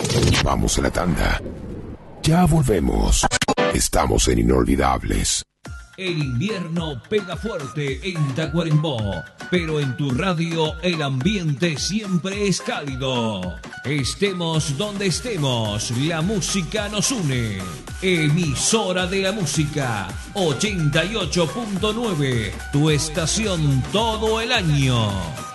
Vamos a la tanda. Ya volvemos. Estamos en Inolvidables. El invierno pega fuerte en Tacuarembó, pero en tu radio el ambiente siempre es cálido. Estemos donde estemos, la música nos une. Emisora de la música, 88.9, tu estación todo el año.